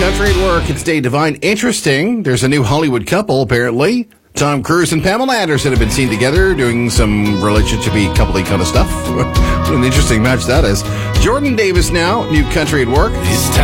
Country at Work. It's Dave Devine. Interesting. There's a new Hollywood couple, apparently. Tom Cruise and Pamela Anderson have been seen together doing some relationship-y, couple-y kind of stuff. What an interesting match that is. Jordan Davis now, new Country at Work.